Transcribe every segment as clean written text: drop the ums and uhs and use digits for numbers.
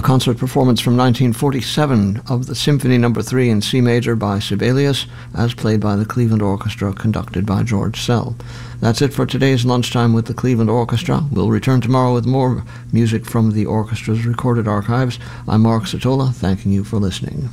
concert performance from 1947 of the Symphony No. 3 in C major by Sibelius, as played by the Cleveland Orchestra, conducted by George Sell. That's it for today's Lunchtime with the Cleveland Orchestra. We'll return tomorrow with more music from the orchestra's recorded archives. I'm Mark Satola, thanking you for listening.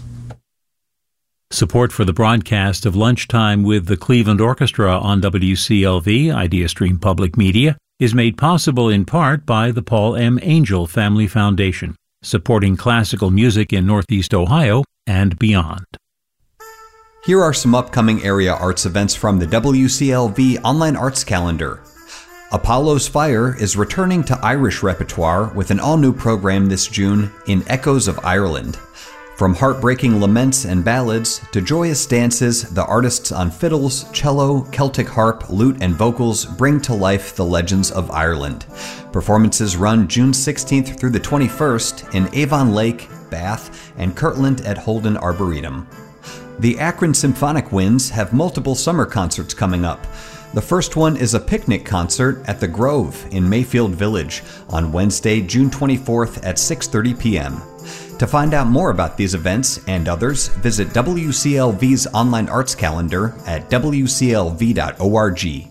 Support for the broadcast of Lunchtime with the Cleveland Orchestra on WCLV, IdeaStream Public Media, is made possible in part by the Paul M. Angel Family Foundation, supporting classical music in Northeast Ohio and beyond. Here are some upcoming area arts events from the WCLV Online Arts Calendar. Apollo's Fire is returning to Irish repertoire with an all-new program this June in Echoes of Ireland. From heartbreaking laments and ballads to joyous dances, the artists on fiddles, cello, Celtic harp, lute, and vocals bring to life the legends of Ireland. Performances run June 16th through the 21st in Avon Lake, Bath, and Kirtland at Holden Arboretum. The Akron Symphonic Winds have multiple summer concerts coming up. The first one is a picnic concert at The Grove in Mayfield Village on Wednesday, June 24th at 6:30 p.m. To find out more about these events and others, visit WCLV's online arts calendar at wclv.org.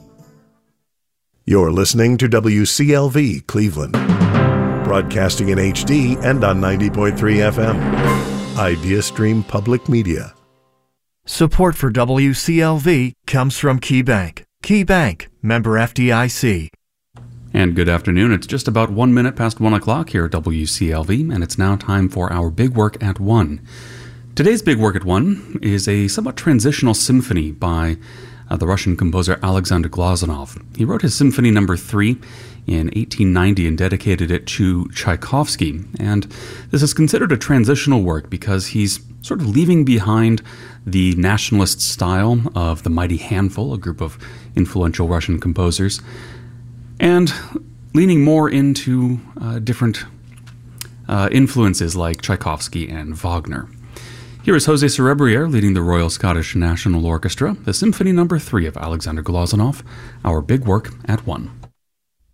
You're listening to WCLV Cleveland, broadcasting in HD and on 90.3 FM. IdeaStream Public Media. Support for WCLV comes from KeyBank. KeyBank, member FDIC. And good afternoon. It's just about 1 minute past 1 o'clock here at WCLV, and it's now time for our Big Work at 1. Today's Big Work at 1 is a somewhat transitional symphony by the Russian composer Alexander Glazunov. He wrote his Symphony No. 3 in 1890 and dedicated it to Tchaikovsky. And this is considered a transitional work because he's sort of leaving behind the nationalist style of the Mighty Handful, a group of influential Russian composers, and leaning more into different influences like Tchaikovsky and Wagner. Here is José Cerebrier leading the Royal Scottish National Orchestra, the Symphony No. 3 of Alexander Glazunov, our Big Work at 1.